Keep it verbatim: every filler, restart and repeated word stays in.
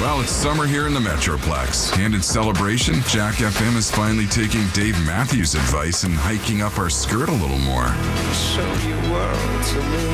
Well, it's summer here in the Metroplex. And in celebration, Jack F M is finally taking Dave Matthews' advice and hiking up our skirt a little more. Show your world to me.